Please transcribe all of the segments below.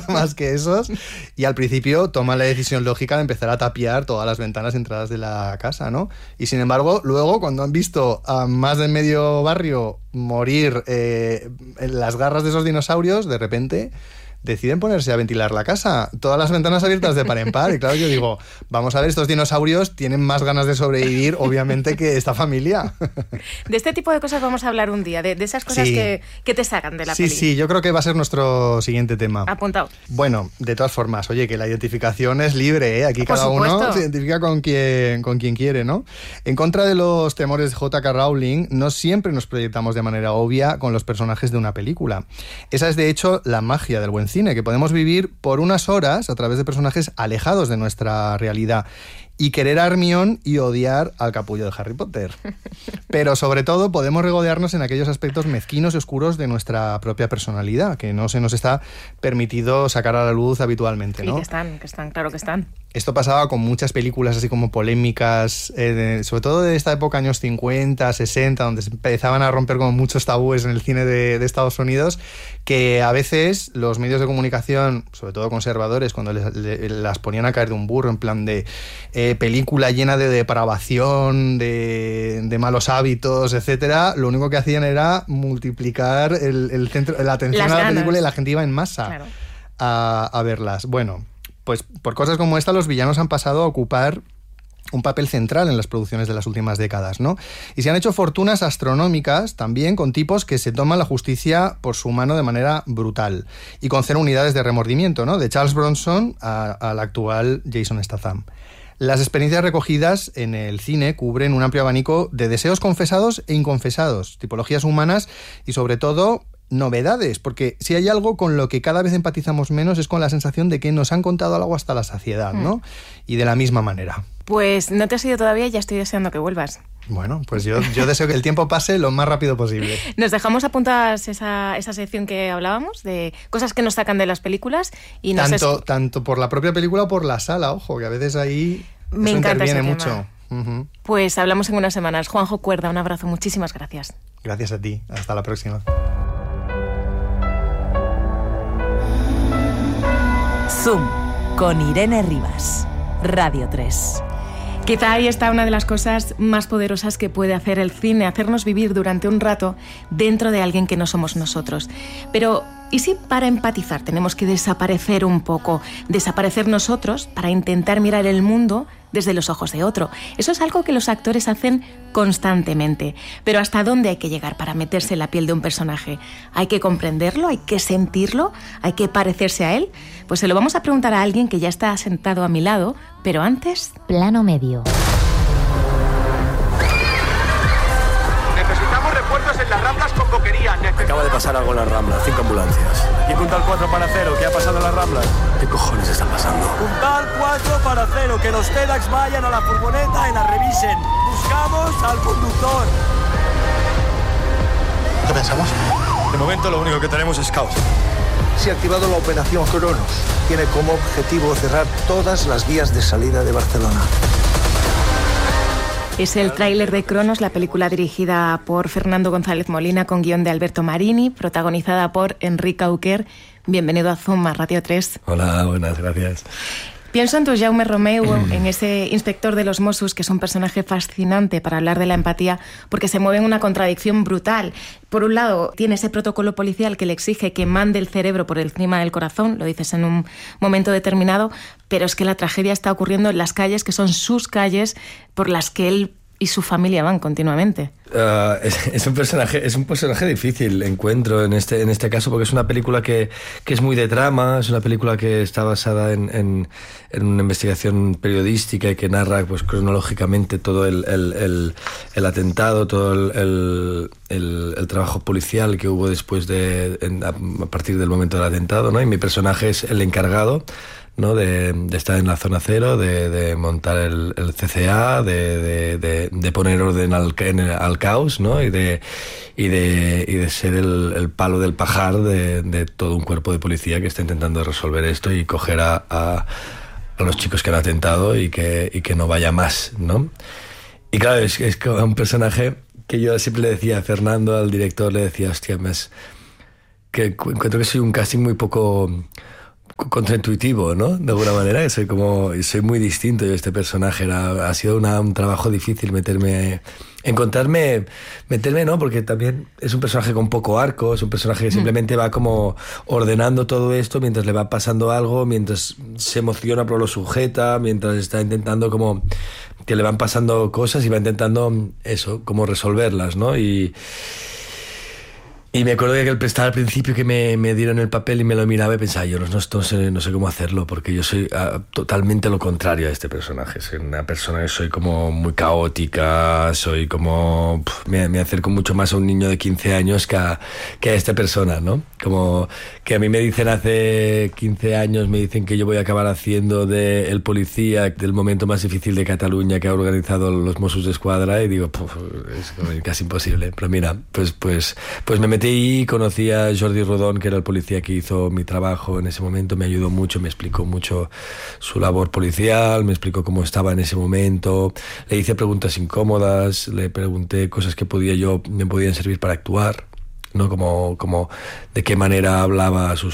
más que esos, y al principio toma la decisión lógica de empezar a tapiar todas las ventanas y entradas de la casa, ¿no? Y sin embargo, luego, cuando han visto a más de medio barrio morir en las garras de esos dinosaurios, de repente deciden ponerse a ventilar la casa, todas las ventanas abiertas de par en par, y claro, yo digo, vamos a ver, estos dinosaurios tienen más ganas de sobrevivir, obviamente, que esta familia. De este tipo de cosas vamos a hablar un día, de esas cosas sí. que te sacan de la peli. Sí, yo creo que va a ser nuestro siguiente tema. Apuntado. Bueno, de todas formas, oye, que la identificación es libre, ¿eh? Aquí por cada supuesto. uno se identifica con quien quiere, ¿no? En contra de los temores de J.K. Rowling, no siempre nos proyectamos de manera obvia con los personajes de una película. Esa es, de hecho, la magia del buen cine, que podemos vivir por unas horas a través de personajes alejados de nuestra realidad y querer a Hermione y odiar al capullo de Harry Potter. Pero sobre todo podemos regodearnos en aquellos aspectos mezquinos y oscuros de nuestra propia personalidad, que no se nos está permitido sacar a la luz habitualmente, ¿no? Sí, que están, claro que están. Esto pasaba con muchas películas así como polémicas, sobre todo de esta época, años 50, 60, donde se empezaban a romper como muchos tabúes en el cine de Estados Unidos, que a veces los medios de comunicación, sobre todo conservadores, cuando las ponían a caer de un burro, en plan de película llena de depravación, de malos hábitos, etcétera, lo único que hacían era multiplicar la atención a la película, y la gente iba en masa, claro, a verlas. Bueno, pues por cosas como esta los villanos han pasado a ocupar un papel central en las producciones de las últimas décadas, ¿no? Y se han hecho fortunas astronómicas también con tipos que se toman la justicia por su mano de manera brutal y con 0 unidades de remordimiento, ¿no? De Charles Bronson al actual Jason Statham. Las experiencias recogidas en el cine cubren un amplio abanico de deseos confesados e inconfesados, tipologías humanas y, sobre todo, novedades, porque si hay algo con lo que cada vez empatizamos menos es con la sensación de que nos han contado algo hasta la saciedad, ¿no? Y de la misma manera. Pues no te has ido todavía y ya estoy deseando que vuelvas. Bueno, pues yo deseo que el tiempo pase lo más rápido posible. Nos dejamos apuntadas esa sección que hablábamos, de cosas que nos sacan de las películas. Y tanto por la propia película o por la sala, ojo, que a veces ahí me eso encanta interviene ese tema. mucho. Pues hablamos en unas semanas. Juanjo Cuerda, un abrazo, muchísimas gracias. Gracias a ti, hasta la próxima. Zoom, con Irene Rivas, Radio 3. Quizá ahí está una de las cosas más poderosas que puede hacer el cine, hacernos vivir durante un rato dentro de alguien que no somos nosotros. Pero, ¿y si para empatizar tenemos que desaparecer un poco, desaparecer nosotros para intentar mirar el mundo desde los ojos de otro? Eso es algo que los actores hacen constantemente. Pero ¿hasta dónde hay que llegar para meterse en la piel de un personaje? ¿Hay que comprenderlo? ¿Hay que sentirlo? ¿Hay que parecerse a él? Pues se lo vamos a preguntar a alguien que ya está sentado a mi lado, pero antes... Plano medio. Necesitamos refuerzos en las Ramblas con Boquería. Acaba de pasar algo en las Ramblas, 5 ambulancias. ¿Y Puntal 4 para 0? ¿Qué ha pasado en las Ramblas? ¿Qué cojones está pasando? Puntal 4 para 0. Que los TEDx vayan a la furgoneta y la revisen. Buscamos al conductor. ¿Qué pensamos? De momento lo único que tenemos es caos. Se ha activado la operación Cronos. Tiene como objetivo cerrar todas las vías de salida de Barcelona. Es el tráiler de Cronos, la película dirigida por Fernando González Molina con guión de Alberto Marini, protagonizada por Enric Auquer. Bienvenido a Zoom, a Radio 3. Hola, buenas, gracias. Pienso en tu Jaume Romeu, en ese inspector de los Mossos, que es un personaje fascinante para hablar de la empatía, porque se mueve en una contradicción brutal. Por un lado, tiene ese protocolo policial que le exige que mande el cerebro por encima del corazón, lo dices en un momento determinado, pero es que la tragedia está ocurriendo en las calles, que son sus calles, por las que él y su familia van continuamente. Es un personaje difícil, encuentro en este caso, porque es una película que es muy de drama, es una película que está basada en una investigación periodística y que narra pues cronológicamente todo el atentado, todo el trabajo policial que hubo después a partir del momento del atentado, ¿no? Y mi personaje es el encargado, ¿no? de estar en la zona cero, de montar el CCA, de poner orden al caos, ¿no? y de ser el palo del pajar de todo un cuerpo de policía que está intentando resolver esto y coger a los chicos que han atentado y que no vaya más, ¿no? Y claro, es un personaje que yo siempre le decía a Fernando, al director, le decía, hostia, que encuentro que soy un casting muy poco contraintuitivo, ¿no? De alguna manera, que soy muy distinto yo a este personaje. Ha sido un trabajo difícil meterme, ¿no? Porque también es un personaje con poco arco, es un personaje que simplemente va como ordenando todo esto mientras le va pasando algo, mientras se emociona pero lo sujeta, mientras está intentando como que le van pasando cosas y va intentando eso, como resolverlas, ¿no? Y me acuerdo que al principio que me dieron el papel y me lo miraba y pensaba, yo no sé cómo hacerlo, porque yo soy totalmente lo contrario a este personaje. Soy una persona que soy como muy caótica, soy como... Me acerco mucho más a un niño de 15 años que a esta persona, ¿no? Como que a mí me dicen hace 15 años, me dicen que yo voy a acabar haciendo de el policía del momento más difícil de Cataluña que ha organizado los Mossos d'Esquadra, y digo, es casi imposible. Pero mira, pues me metí y conocí a Jordi Rodón, que era el policía que hizo mi trabajo en ese momento. Me ayudó mucho, me explicó mucho su labor policial, me explicó cómo estaba en ese momento. Le hice preguntas incómodas, le pregunté cosas que me podían servir para actuar, ¿no? Como de qué manera hablaba a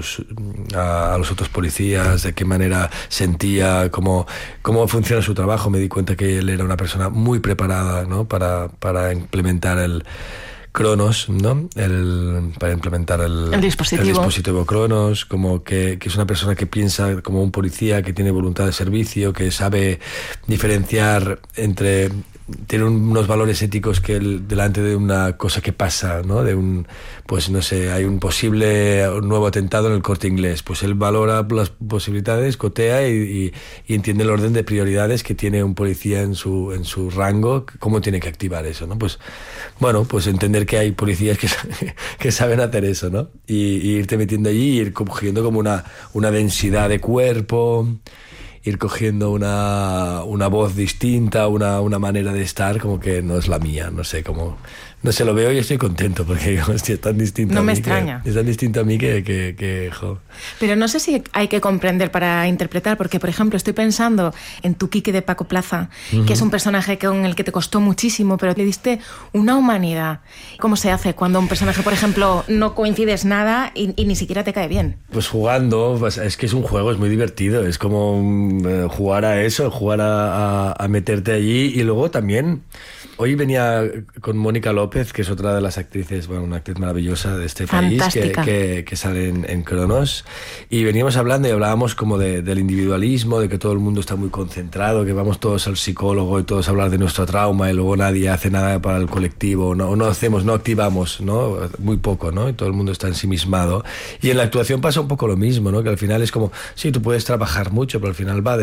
los otros policías, de qué manera sentía, cómo funciona su trabajo. Me di cuenta que él era una persona muy preparada, ¿no? para implementar el Cronos, ¿no? Para implementar el dispositivo Cronos, como que es una persona que piensa como un policía, que tiene voluntad de servicio, que sabe diferenciar entre... Tiene unos valores éticos que delante de una cosa que pasa, ¿no? Pues no sé, hay un posible nuevo atentado en el Corte Inglés. Pues él valora las posibilidades, cotea y entiende el orden de prioridades que tiene un policía en su rango, cómo tiene que activar eso, ¿no? Pues bueno, pues entender que hay policías que saben hacer eso, ¿no? Y irte metiendo allí y ir cogiendo como una densidad de cuerpo, ir cogiendo una voz distinta, una manera de estar como que no es la mía, no sé, lo veo y estoy contento porque digo, hostia, es tan distinto no a mí. Me extraña. Es tan distinto a mí que jo. Pero no sé si hay que comprender para interpretar, porque, por ejemplo, estoy pensando en tu Quique de Paco Plaza, que es un personaje con el que te costó muchísimo, pero le diste una humanidad. ¿Cómo se hace cuando un personaje, por ejemplo, no coincides nada y ni siquiera te cae bien? Pues jugando, pues es que es un juego, es muy divertido, es como jugar a eso, jugar a meterte allí. Y luego también, hoy venía con Mónica López, que es otra de las actrices, bueno, una actriz maravillosa de este país, que sale en Cronos, y veníamos hablando y hablábamos como del individualismo, de que todo el mundo está muy concentrado, que vamos todos al psicólogo y todos a hablar de nuestro trauma y luego nadie hace nada para el colectivo, no activamos, ¿no? Muy poco, ¿no? Y todo el mundo está ensimismado. Y en la actuación pasa un poco lo mismo, ¿no? Que al final es como, sí, tú puedes trabajar mucho, pero al final va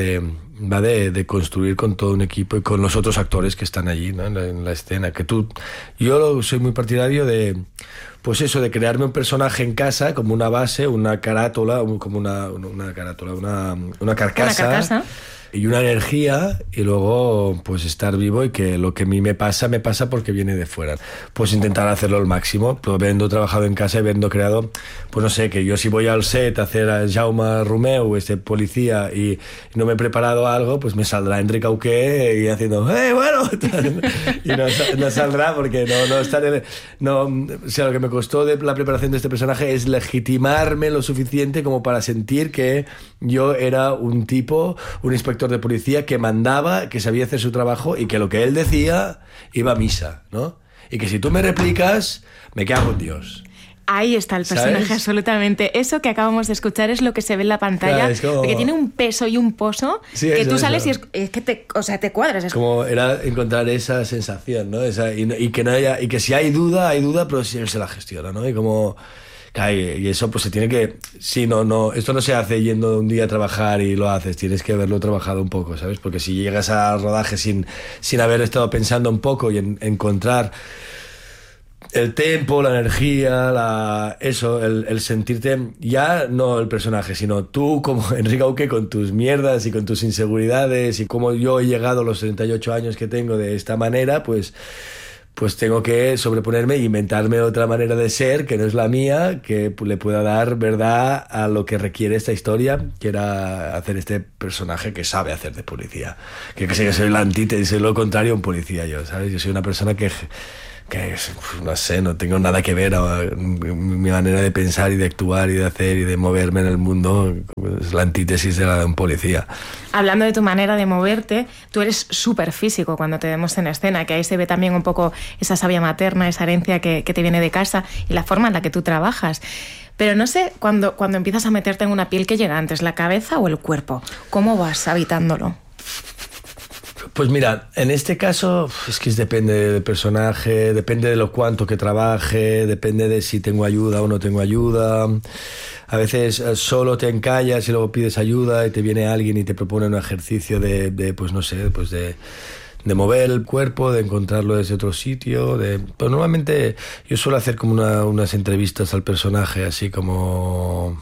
de construir con todo un equipo y con los otros actores que están allí, ¿no? En la escena. Yo soy muy partidario de, pues eso, de crearme un personaje en casa como una base, una carátula, como una carcasa. Y una energía, y luego pues estar vivo y que lo que a mí me pasa porque viene de fuera. Pues intentar hacerlo al máximo, pero habiendo trabajado en casa y habiendo creado, pues no sé, que yo si voy al set a hacer a Jaume Romeu, este policía, y no me he preparado algo, pues me saldrá Enric Auqué y haciendo, bueno, y no saldrá porque no estaré, o sea, lo que me costó de la preparación de este personaje es legitimarme lo suficiente como para sentir que yo era un inspector de policía que mandaba, que sabía hacer su trabajo y que lo que él decía iba a misa, ¿no? Y que si tú me replicas, me cago en Dios. Ahí está el personaje, ¿sabes? Absolutamente. Eso que acabamos de escuchar es lo que se ve en la pantalla, claro, porque tiene un peso y un poso, sí, que tú sales y es que te cuadras. Es como era encontrar esa sensación, ¿no? Y que si hay duda, pero si él se la gestiona, ¿no? Y eso pues se tiene que... Sí, esto no se hace yendo un día a trabajar y lo haces, tienes que haberlo trabajado un poco, ¿sabes? Porque si llegas al rodaje sin haber estado pensando un poco y encontrar el tempo, la energía, el sentirte, ya no el personaje, sino tú como Enric Auqué con tus mierdas y con tus inseguridades, y como yo he llegado a los 38 años que tengo de esta manera, pues tengo que sobreponerme e inventarme otra manera de ser que no es la mía, que le pueda dar verdad a lo que requiere esta historia, que era hacer este personaje que sabe hacer de policía. Que soy la antítesis, soy lo contrario a un policía yo, ¿sabes? Yo soy una persona que que no sé, no tengo nada que ver, mi manera de pensar y de actuar y de hacer y de moverme en el mundo es la antítesis de la de un policía. Hablando de tu manera de moverte, tú eres súper físico cuando te vemos en escena, que ahí se ve también un poco esa savia materna, esa herencia que te viene de casa y la forma en la que tú trabajas. Pero no sé, cuando empiezas a meterte en una piel, ¿qué llega antes, la cabeza o el cuerpo? ¿Cómo vas habitándolo? Pues mira, en este caso es que depende del personaje, depende de lo cuánto que trabaje, depende de si tengo ayuda o no tengo ayuda. A veces solo te encallas y luego pides ayuda y te viene alguien y te propone un ejercicio de pues no sé, pues de mover el cuerpo, de encontrarlo desde otro sitio. Pues normalmente yo suelo hacer como unas entrevistas al personaje, así como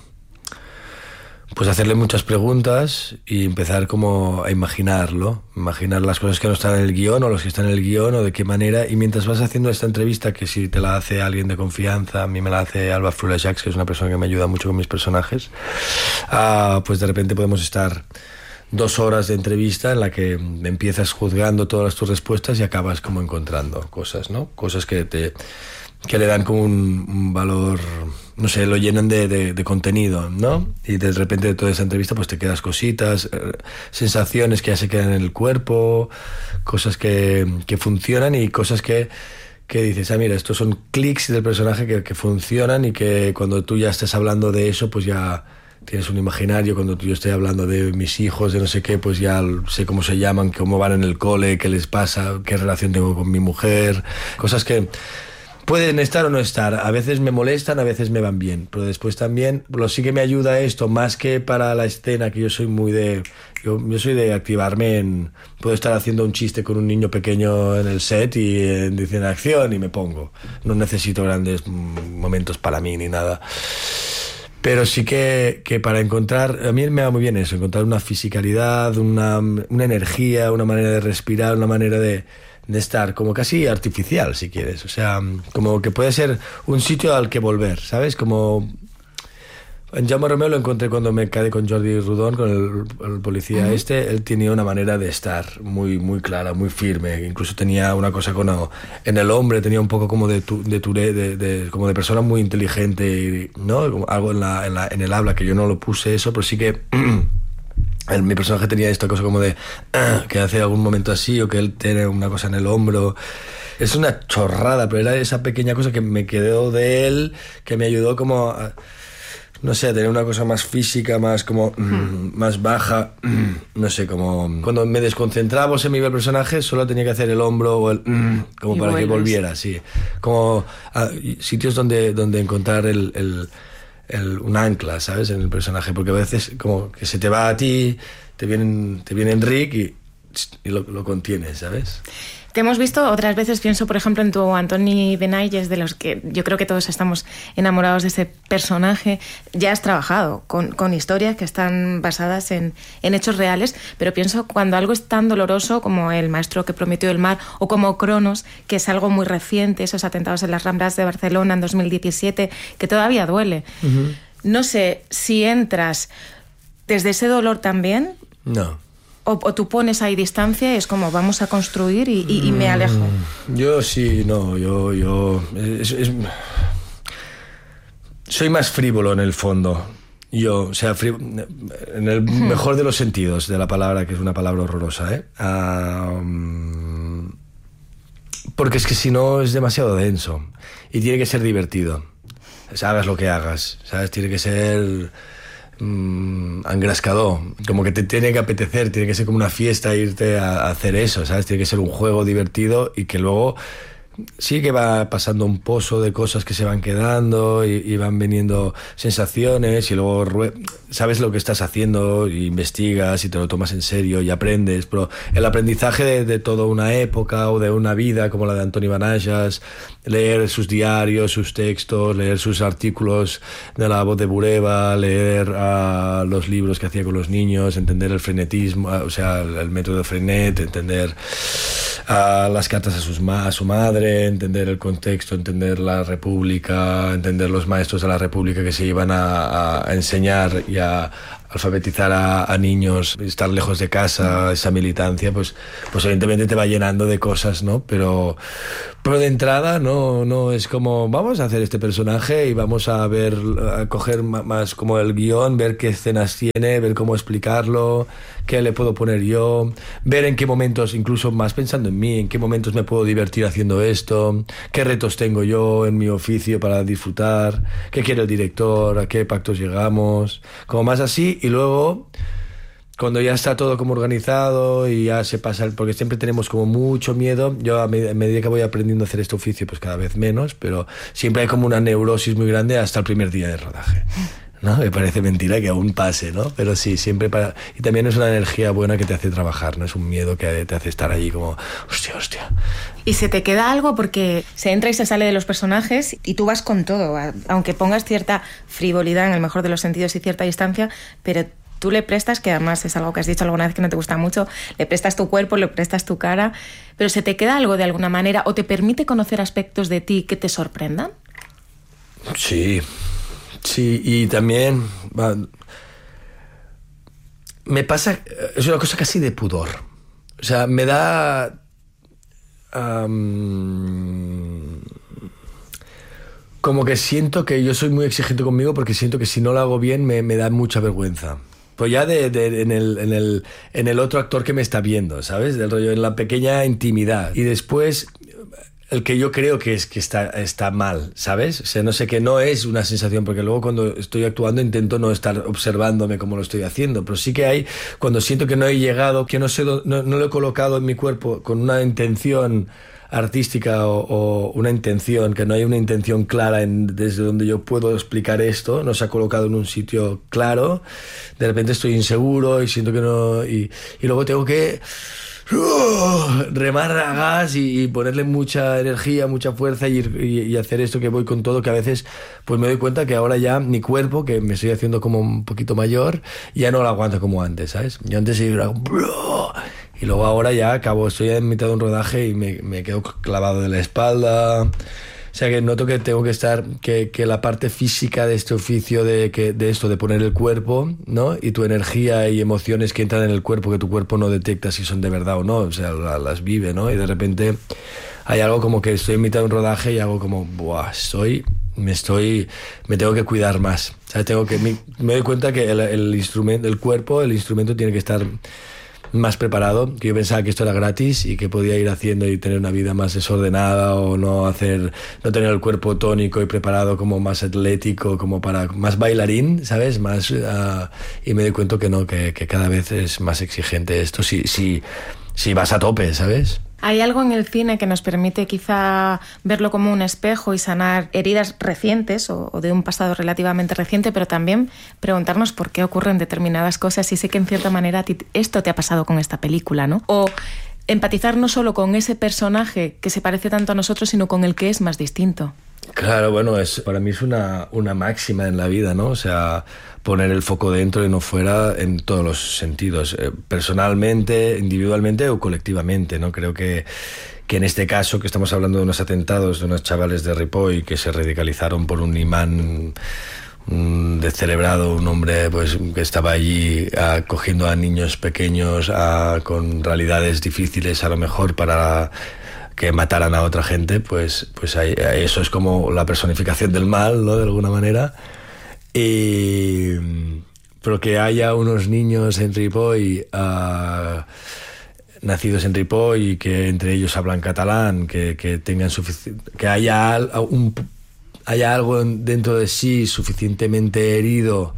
pues hacerle muchas preguntas y empezar como a imaginar las cosas que no están en el guión o los que están en el guión o de qué manera. Y mientras vas haciendo esta entrevista, que si te la hace alguien de confianza, a mí me la hace Alba Frulajax, que es una persona que me ayuda mucho con mis personajes, pues de repente podemos estar 2 horas de entrevista en la que empiezas juzgando todas tus respuestas y acabas como encontrando cosas, ¿no? Cosas que le dan como un valor, no sé, lo llenan de contenido, ¿no? Y de repente de toda esa entrevista pues te quedas cositas, sensaciones que ya se quedan en el cuerpo, cosas que funcionan y cosas que dices, mira, estos son clics del personaje que funcionan y que cuando tú ya estés hablando de eso, pues ya tienes un imaginario. Cuando yo estoy hablando de mis hijos, de no sé qué, pues ya sé cómo se llaman, cómo van en el cole, qué les pasa, qué relación tengo con mi mujer, cosas que pueden estar o no estar. A veces me molestan, a veces me van bien, pero después también sí que me ayuda esto, más que para la escena, que yo soy muy de... Yo soy de activarme puedo estar haciendo un chiste con un niño pequeño en el set y dicen acción y me pongo. No necesito grandes momentos para mí ni nada. Pero sí que para encontrar, a mí me va muy bien eso, encontrar una fisicalidad, una energía, una manera de respirar, una manera de estar como casi artificial, si quieres. O sea, como que puede ser un sitio al que volver, ¿sabes? Como en Jaume Romeo lo encontré cuando me quedé con Jordi Rodon, con el policía él tenía una manera de estar muy, muy clara, muy firme. Incluso tenía una cosa en el hombre, tenía un poco como como de persona muy inteligente, ¿no? Algo en el habla, que yo no lo puse eso, pero sí que mi personaje tenía esta cosa como de que hace algún momento así, o que él tiene una cosa en el hombro. Es una chorrada, pero era esa pequeña cosa que me quedó de él, que me ayudó como no sé, a tener una cosa más física, más como más baja, no sé, como cuando me desconcentraba o se me iba el personaje, solo tenía que hacer el hombro o el como para que volviera, sí, como sitios donde encontrar un ancla, ¿sabes? En el personaje, porque a veces como que se te va a ti, te viene Enric y lo contienes, ¿sabes? Te hemos visto otras veces, pienso por ejemplo en tu Antoni Benayes, de los que yo creo que todos estamos enamorados de ese personaje. Ya has trabajado con historias que están basadas en hechos reales, pero pienso cuando algo es tan doloroso como El maestro que prometió el mar o como Cronos, que es algo muy reciente, esos atentados en las Ramblas de Barcelona en 2017, que todavía duele. No sé si entras desde ese dolor también. No. O tú pones ahí distancia y es como vamos a construir y me alejo. Yo sí, no, soy más frívolo en el fondo. Yo, o sea, en el mejor de los sentidos de la palabra, que es una palabra horrorosa, ¿eh? Porque es que si no es demasiado denso y tiene que ser divertido. O sea, hagas lo que hagas, ¿sabes? Tiene que ser engrascador, como que te tiene que apetecer, tiene que ser como una fiesta irte a hacer eso, ¿sabes? Tiene que ser un juego divertido y que luego sí que va pasando un pozo de cosas que se van quedando y van viniendo sensaciones y luego sabes lo que estás haciendo y investigas y te lo tomas en serio y aprendes, pero el aprendizaje de toda una época o de una vida como la de Antoni Benayes, leer sus diarios, sus textos, leer sus artículos de La Voz de Bureba, leer los libros que hacía con los niños, entender el frenetismo, o sea, el método de Frenet, entender las cartas a su madre, entender el contexto, entender la República, entender los maestros de la República que se iban a enseñar y a alfabetizar a niños, estar lejos de casa, esa militancia, pues evidentemente te va llenando de cosas, ¿no? Pero de entrada no es como, vamos a hacer este personaje y vamos a coger más como el guión, ver qué escenas tiene, ver cómo explicarlo, qué le puedo poner yo, ver en qué momentos, incluso más pensando en mí, en qué momentos me puedo divertir haciendo esto, qué retos tengo yo en mi oficio para disfrutar, qué quiere el director, a qué pactos llegamos, como más así. Y luego, cuando ya está todo como organizado y ya se pasa, porque siempre tenemos como mucho miedo, yo a medida que voy aprendiendo a hacer este oficio, pues cada vez menos, pero siempre hay como una neurosis muy grande hasta el primer día de rodaje, ¿no? Me parece mentira que aún pase, ¿no? Pero sí, siempre y también es una energía buena que te hace trabajar, no es un miedo que te hace estar allí como, hostia. Y se te queda algo porque se entra y se sale de los personajes y tú vas con todo, aunque pongas cierta frivolidad en el mejor de los sentidos y cierta distancia, pero tú le prestas, que además es algo que has dicho alguna vez que no te gusta mucho, le prestas tu cuerpo, le prestas tu cara, pero se te queda algo de alguna manera o te permite conocer aspectos de ti que te sorprendan. Sí, y también me pasa, es una cosa casi de pudor, o sea, me da como que siento que yo soy muy exigente conmigo porque siento que si no lo hago bien me da mucha vergüenza. Pues ya en el otro actor que me está viendo, ¿sabes? Del rollo, en la pequeña intimidad. Y después, el que yo creo que está mal, ¿sabes? O sea, no sé, que no es una sensación, porque luego cuando estoy actuando intento no estar observándome cómo lo estoy haciendo, pero sí que hay, cuando siento que no he llegado, que no lo he colocado en mi cuerpo con una intención artística o una intención, que no hay una intención clara desde donde yo puedo explicar esto, no se ha colocado en un sitio claro, de repente estoy inseguro y siento que no, y luego tengo que remar a gas y ponerle mucha energía, mucha fuerza y hacer esto que voy con todo, que a veces pues me doy cuenta que ahora ya mi cuerpo, que me estoy haciendo como un poquito mayor, ya no lo aguanta como antes, ¿sabes? Yo antes iba y luego ahora ya estoy en mitad de un rodaje y me quedo clavado de la espalda. O sea que noto que tengo que estar, que la parte física de este oficio, de esto, de poner el cuerpo, ¿no? Y tu energía y emociones que entran en el cuerpo, que tu cuerpo no detecta si son de verdad o no, o sea, las vive, ¿no? Y de repente hay algo como que estoy en mitad de un rodaje y hago como, me tengo que cuidar más. O sea, me doy cuenta que el instrumento tiene que estar más preparado, que yo pensaba que esto era gratis y que podía ir haciendo y tener una vida más desordenada o no tener el cuerpo tónico y preparado, como más atlético, como para más bailarín, ¿sabes? Más y me doy cuenta que no, que cada vez es más exigente esto si vas a tope, ¿sabes? ¿Hay algo en el cine que nos permite quizá verlo como un espejo y sanar heridas recientes o de un pasado relativamente reciente, pero también preguntarnos por qué ocurren determinadas cosas? Y sé que en cierta manera esto te ha pasado con esta película, ¿no? O empatizar no solo con ese personaje que se parece tanto a nosotros, sino con el que es más distinto. Claro, bueno, para mí es una máxima en la vida, ¿no? O sea, poner el foco dentro y no fuera en todos los sentidos, personalmente, individualmente o colectivamente, ¿no? Creo que en este caso, que estamos hablando de unos atentados de unos chavales de Ripoll que se radicalizaron por un imán descerebrado, un hombre pues que estaba allí acogiendo a niños pequeños con realidades difíciles a lo mejor para que mataran a otra gente, pues eso es como la personificación del mal, ¿no? De alguna manera. Pero que haya unos niños en Ripoll, nacidos en Ripoll, y que entre ellos hablan catalán, que tengan que haya algo dentro de sí suficientemente herido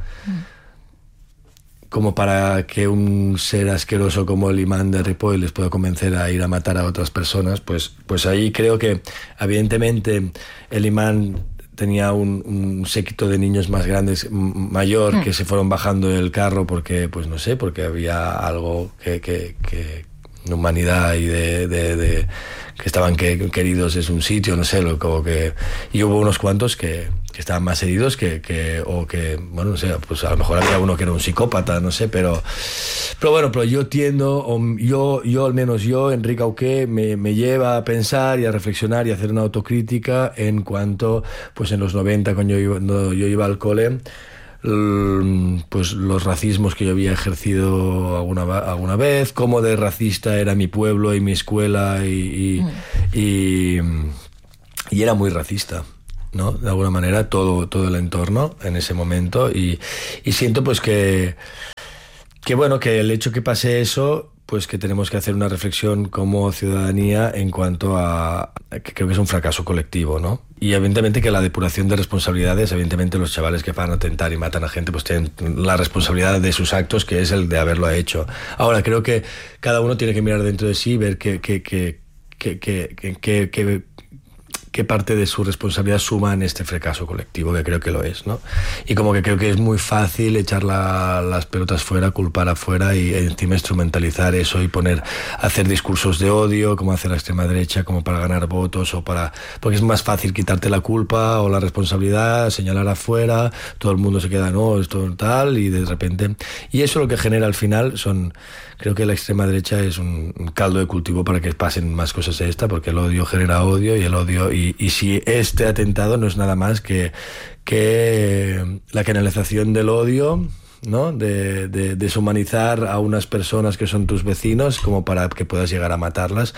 como para que un ser asqueroso como el imán de Ripoll les pueda convencer a ir a matar a otras personas, pues ahí creo que evidentemente el imán tenía un séquito de niños más grandes, mayor, que se fueron bajando del carro porque, pues no sé, porque había algo que de humanidad y de que estaban queridos es un sitio, no sé, y hubo unos cuantos que estaban más heridos bueno, no sé, pues a lo mejor había uno que era un psicópata, no sé, pero yo tiendo, yo al menos Enric Auqué, me lleva a pensar y a reflexionar y a hacer una autocrítica en cuanto, pues en los 90, cuando yo iba al cole, pues los racismos que yo había ejercido alguna vez, cómo de racista era mi pueblo y mi escuela y era muy racista, ¿no? De alguna manera todo el entorno en ese momento y siento pues que bueno, que el hecho que pase eso, pues que tenemos que hacer una reflexión como ciudadanía en cuanto a que creo que es un fracaso colectivo, ¿no? Y evidentemente que la depuración de responsabilidades, evidentemente los chavales que van a atentar y matan a gente pues tienen la responsabilidad de sus actos, que es el de haberlo hecho. Ahora, creo que cada uno tiene que mirar dentro de sí y ver qué parte de su responsabilidad suma en este fracaso colectivo, que creo que lo es, ¿no? Y como que creo que es muy fácil echar las pelotas fuera, culpar afuera y encima instrumentalizar eso y hacer discursos de odio, como hace la extrema derecha, como para ganar votos porque es más fácil quitarte la culpa o la responsabilidad, señalar afuera, todo el mundo se queda, no, esto tal, y de repente... Y eso lo que genera al final creo que la extrema derecha es un caldo de cultivo para que pasen más cosas de esta, porque el odio genera odio y el odio... Y si este atentado no es nada más que la canalización del odio, ¿no? De deshumanizar a unas personas que son tus vecinos como para que puedas llegar a matarlas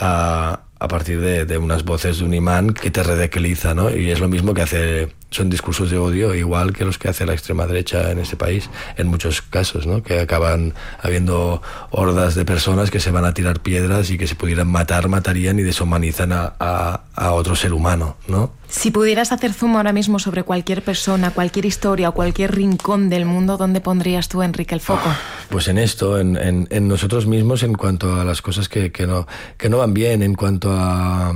a partir de unas voces de un imán que te radicaliza, ¿no? Y es lo mismo que son discursos de odio igual que los que hace la extrema derecha en este país, en muchos casos, ¿no? Que acaban habiendo hordas de personas que se van a tirar piedras y que si pudieran matarían y deshumanizan a otro ser humano, ¿no? Si pudieras hacer zoom ahora mismo sobre cualquier persona, cualquier historia o cualquier rincón del mundo, ¿dónde pondrías tú, Enrique, el foco? Pues en esto, en nosotros mismos, en cuanto a las cosas que no van bien, en cuanto a...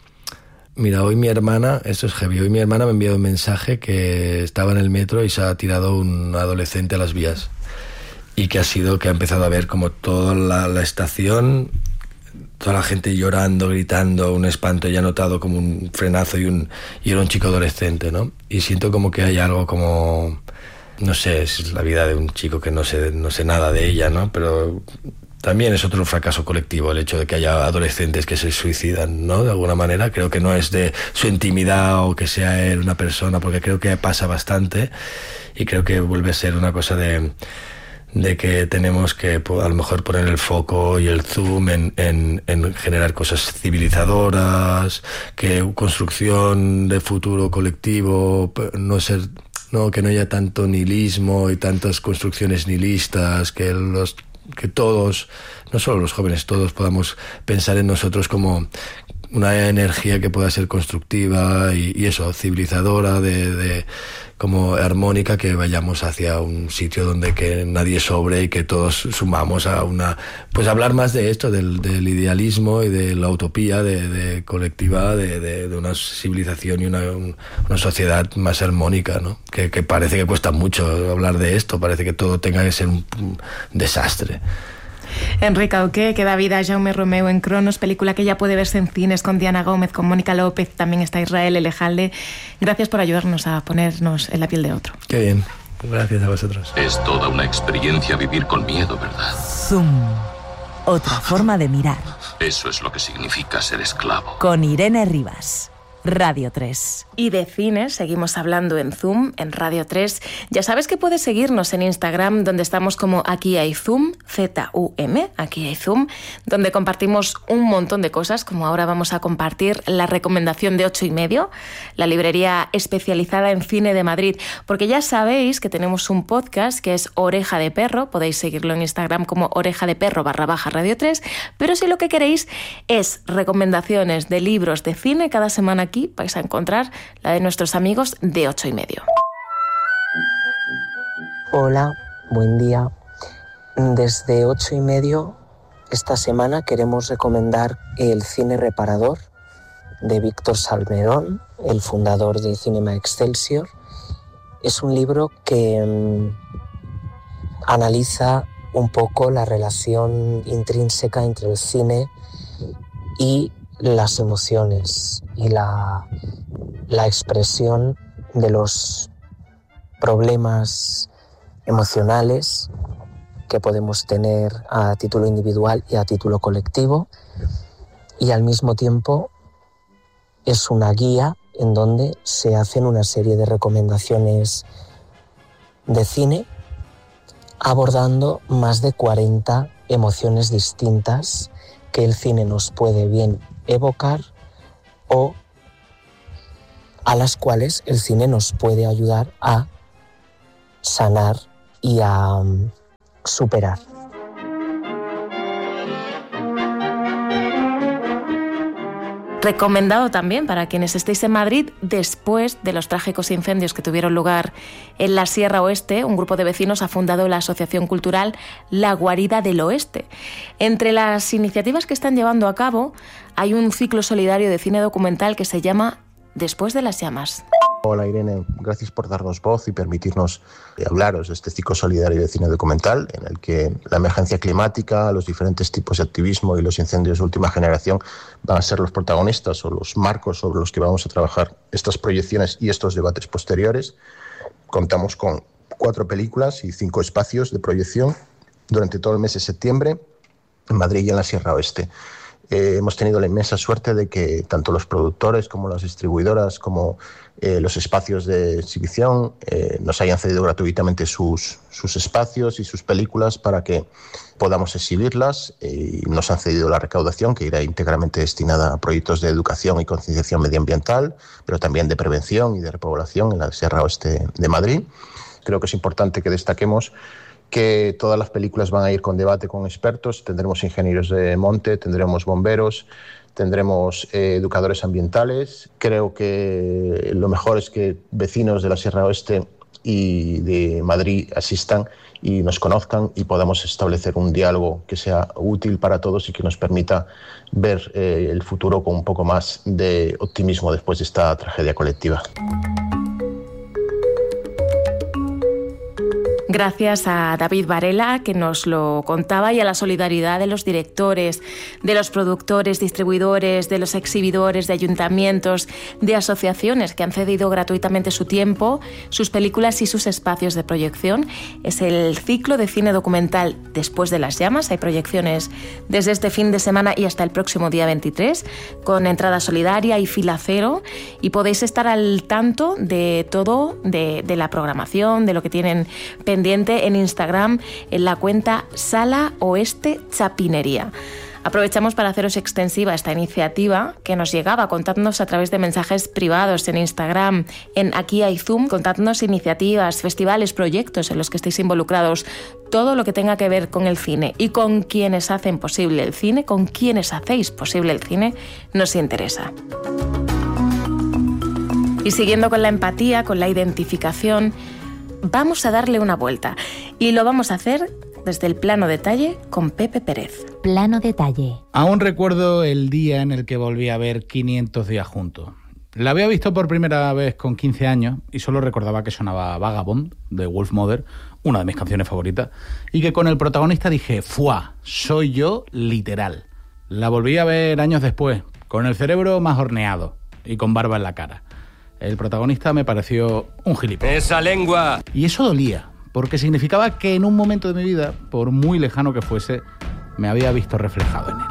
Mira, hoy mi hermana, esto es heavy, hoy mi hermana me ha enviado un mensaje que estaba en el metro y se ha tirado un adolescente a las vías. Y que ha empezado a ver como toda la estación, toda la gente llorando, gritando, un espanto, y ha notado como un frenazo y era un chico adolescente, ¿no? Y siento como que hay algo como... No sé, es la vida de un chico que no sé nada de ella, ¿no? Pero... También es otro fracaso colectivo el hecho de que haya adolescentes que se suicidan, ¿no? De alguna manera, creo que no es de su intimidad o que sea él una persona, porque creo que pasa bastante y creo que vuelve a ser una cosa de que tenemos que a lo mejor poner el foco y el zoom en generar cosas civilizadoras, que construcción de futuro colectivo, que no haya tanto nihilismo y tantas construcciones nihilistas, que todos, no solo los jóvenes, todos podamos pensar en nosotros como una energía que pueda ser constructiva y eso, civilizadora, como armónica, que vayamos hacia un sitio donde que nadie sobre y que todos sumamos a pues hablar más de esto, del idealismo y de la utopía de colectiva, de una civilización y una sociedad más armónica, ¿no? Que parece que cuesta mucho hablar de esto, parece que todo tenga que ser un desastre. Enrique Auqué, que da vida a Jaume Romeu en Cronos, película que ya puede verse en cines con Diana Gómez, con Mónica López, también está Israel Elejalde. Gracias por ayudarnos a ponernos en la piel de otro. Qué bien, gracias a vosotros. Es toda una experiencia vivir con miedo, ¿verdad? Zoom, otra forma de mirar. Eso es lo que significa ser esclavo. Con Irene Rivas. Radio 3. Y de cine seguimos hablando en Zoom, en Radio 3. Ya sabes que puedes seguirnos en Instagram, donde estamos como Aquí hay Zoom, Z-U-M, Aquí hay Zoom, donde compartimos un montón de cosas, como ahora vamos a compartir la recomendación de 8:30, la librería especializada en cine de Madrid, porque ya sabéis que tenemos un podcast que es Oreja de Perro, podéis seguirlo en Instagram como orejadeperro_Radio 3, pero si lo que queréis es recomendaciones de libros de cine, cada semana aquí vais a encontrar la de nuestros amigos de 8:30. Hola, buen día. Desde 8:30 esta semana queremos recomendar El cine reparador de Víctor Salmerón, el fundador de Cinema Excelsior. Es un libro que analiza un poco la relación intrínseca entre el cine y las emociones y la expresión de los problemas emocionales que podemos tener a título individual y a título colectivo, y al mismo tiempo es una guía en donde se hacen una serie de recomendaciones de cine abordando más de 40 emociones distintas que el cine nos puede bien evocar o a las cuales el cine nos puede ayudar a sanar y a superar. Recomendado también para quienes estéis en Madrid después de los trágicos incendios que tuvieron lugar en la Sierra Oeste. Un grupo de vecinos ha fundado la asociación cultural La Guarida del Oeste. Entre las iniciativas que están llevando a cabo hay un ciclo solidario de cine documental que se llama Después de las llamas. Hola Irene, gracias por darnos voz y permitirnos hablaros de este ciclo solidario de cine documental en el que la emergencia climática, los diferentes tipos de activismo y los incendios de última generación van a ser los protagonistas o los marcos sobre los que vamos a trabajar estas proyecciones y estos debates posteriores. Contamos con 4 películas y 5 espacios de proyección durante todo el mes de septiembre en Madrid y en la Sierra Oeste. Hemos tenido la inmensa suerte de que tanto los productores como las distribuidoras como los espacios de exhibición nos hayan cedido gratuitamente sus espacios y sus películas para que podamos exhibirlas, y nos han cedido la recaudación que irá íntegramente destinada a proyectos de educación y concienciación medioambiental, pero también de prevención y de repoblación en la Sierra Oeste de Madrid. Creo que es importante que destaquemos que todas las películas van a ir con debate con expertos. Tendremos ingenieros de monte, tendremos bomberos, tendremos educadores ambientales. Creo que lo mejor es que vecinos de la Sierra Oeste y de Madrid asistan y nos conozcan y podamos establecer un diálogo que sea útil para todos y que nos permita ver el futuro con un poco más de optimismo después de esta tragedia colectiva. Gracias a David Varela, que nos lo contaba, y a la solidaridad de los directores, de los productores, distribuidores, de los exhibidores, de ayuntamientos, de asociaciones que han cedido gratuitamente su tiempo, sus películas y sus espacios de proyección. Es el ciclo de cine documental Después de las llamas. Hay proyecciones desde este fin de semana y hasta el próximo día 23, con entrada solidaria y fila cero, y podéis estar al tanto de todo, de la programación, de lo que tienen pendiente en Instagram, en la cuenta Sala Oeste Chapinería. Aprovechamos para haceros extensiva esta iniciativa que nos llegaba contándonos a través de mensajes privados en Instagram, en Aquí hay Zoom, contándonos iniciativas, festivales, proyectos en los que estéis involucrados, todo lo que tenga que ver con el cine y con quienes hacen posible el cine, con quienes hacéis posible el cine, nos interesa. Y siguiendo con la empatía, con la identificación, vamos a darle una vuelta y lo vamos a hacer desde el plano detalle con Pepe Pérez. Plano detalle. Aún recuerdo el día en el que volví a ver 500 días juntos. La había visto por primera vez con 15 años y solo recordaba que sonaba Vagabond, de Wolfmother, una de mis canciones favoritas, y que con el protagonista dije, ¡fuá! Soy yo literal. La volví a ver años después, con el cerebro más horneado y con barba en la cara. El protagonista me pareció un gilipollas. ¡Esa lengua! Y eso dolía, porque significaba que en un momento de mi vida, por muy lejano que fuese, me había visto reflejado en él.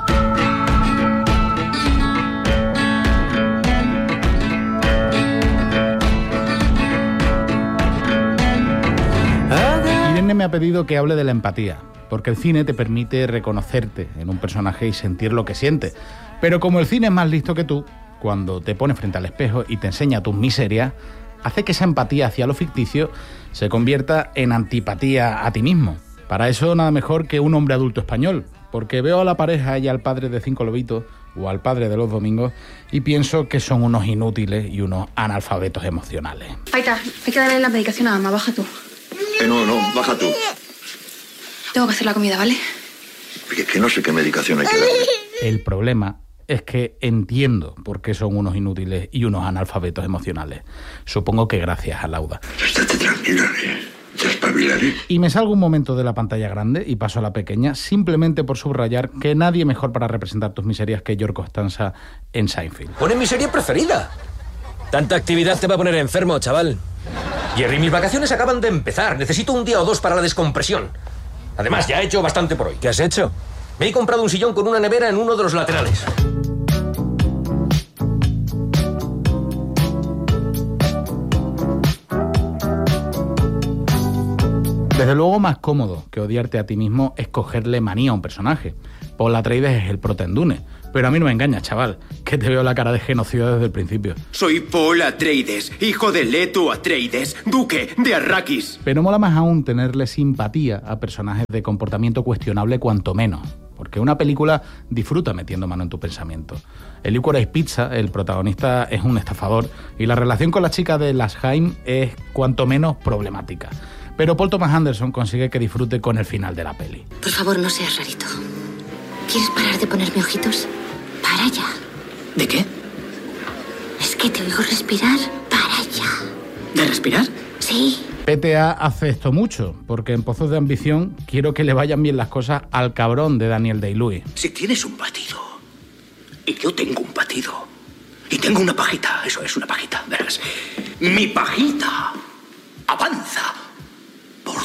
Irene me ha pedido que hable de la empatía, porque el cine te permite reconocerte en un personaje y sentir lo que siente. Pero como el cine es más listo que tú, cuando te pone frente al espejo y te enseña tus miserias, hace que esa empatía hacia lo ficticio se convierta en antipatía a ti mismo. Para eso nada mejor que un hombre adulto español, porque veo a la pareja y al padre de 5 lobitos, o al padre de los domingos, y pienso que son unos inútiles y unos analfabetos emocionales. Aita, hay que darle la medicación a mamá, baja tú. No, baja tú. Tengo que hacer la comida, ¿vale? Que no sé qué medicación hay que darle. El problema es que entiendo por qué son unos inútiles y unos analfabetos emocionales. Supongo que gracias a Lauda. Estate tranquila, te espabilaré. Y me salgo un momento de la pantalla grande y paso a la pequeña, simplemente por subrayar que nadie mejor para representar tus miserias que George Costanza en Seinfeld. ¡Pone mi serie preferida! Tanta actividad te va a poner enfermo, chaval. Jerry, mis vacaciones acaban de empezar. Necesito un día o dos para la descompresión. Además, ya he hecho bastante por hoy. ¿Qué has hecho? Me he comprado un sillón con una nevera en uno de los laterales. Desde luego, más cómodo que odiarte a ti mismo es cogerle manía a un personaje. Paul Atreides es el prota en Dune. Pero a mí no me engañas, chaval, que te veo la cara de genocida desde el principio. Soy Paul Atreides, hijo de Leto Atreides, duque de Arrakis. Pero mola más aún tenerle simpatía a personajes de comportamiento cuestionable cuanto menos. Porque una película disfruta metiendo mano en tu pensamiento. En Licorice Pizza, el protagonista es un estafador y la relación con la chica de Lasheim es cuanto menos problemática. Pero Paul Thomas Anderson consigue que disfrute con el final de la peli. Por favor, no seas rarito. ¿Quieres parar de ponerme ojitos? Para ya. ¿De qué? Es que te oigo respirar. Para ya. ¿De respirar? Sí. PTA hace esto mucho, porque en Pozos de Ambición quiero que le vayan bien las cosas al cabrón de Daniel Day-Lewis. Si tienes un batido, y yo tengo un batido, y tengo una pajita, eso es una pajita, verás. Mi pajita avanza por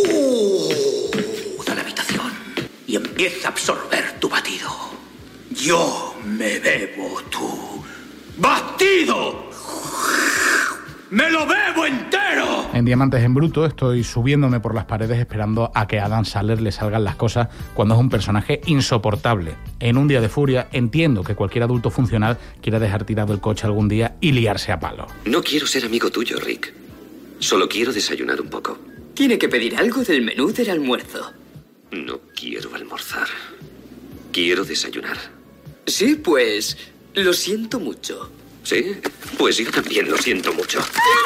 toda la habitación y empieza a absorber tu batido. Yo me bebo tu batido. ¡Me lo bebo entero! En Diamantes en Bruto estoy subiéndome por las paredes esperando a que a Adam Sandler le salgan las cosas cuando es un personaje insoportable. En Un día de furia entiendo que cualquier adulto funcional quiera dejar tirado el coche algún día y liarse a palo. No quiero ser amigo tuyo, Rick. Solo quiero desayunar un poco. Tiene que pedir algo del menú del almuerzo. No quiero almorzar. Quiero desayunar. Sí, pues lo siento mucho. ¿Sí? Pues yo también lo siento mucho.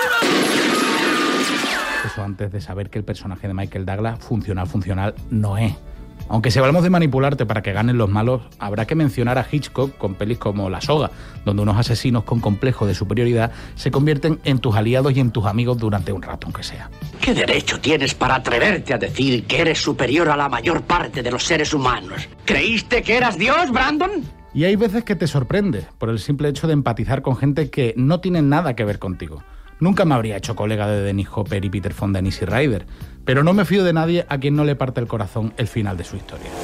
Eso antes de saber que el personaje de Michael Douglas funcional no es. Aunque si hablamos de manipularte para que ganen los malos, habrá que mencionar a Hitchcock con pelis como La Soga, donde unos asesinos con complejo de superioridad se convierten en tus aliados y en tus amigos durante un rato, aunque sea. ¿Qué derecho tienes para atreverte a decir que eres superior a la mayor parte de los seres humanos? ¿Creíste que eras Dios, Brandon? Y hay veces que te sorprende por el simple hecho de empatizar con gente que no tiene nada que ver contigo. Nunca me habría hecho colega de Dennis Hopper y Peter Fonda en Easy Rider, pero no me fío de nadie a quien no le parte el corazón el final de su historia.